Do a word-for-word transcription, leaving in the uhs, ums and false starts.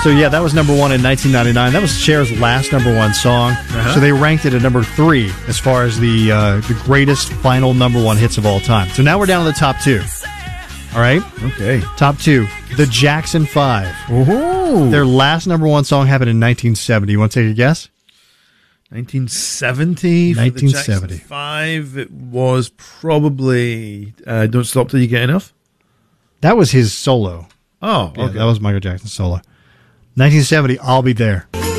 So, yeah, that was number one in nineteen ninety-nine. That was Cher's last number one song. Uh-huh. So they ranked it at number three as far as the uh, the greatest final number one hits of all time. So now we're down to the top two. All right? Okay. Top two. The Jackson Five. Ooh. Their last number one song happened in nineteen seventy. You want to take a guess? nineteen seventy. nineteen For the seventy. Jackson Five. It was probably uh, Don't Stop Till You Get Enough. That was his solo. Oh, Yeah, okay. that was Michael Jackson's solo. nineteen seventy, I'll Be There.